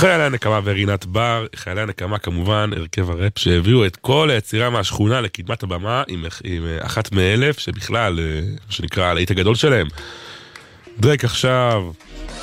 חיילי הנקמה ורינת בר, חיילי הנקמה כמובן, הרכב הראפ שהביאו את כל היצירה מהשכונה לקדמת הבמה עם אחת מאלף, שבכלל, שנקרא הלהיט הגדול שלהם. דרייק עכשיו,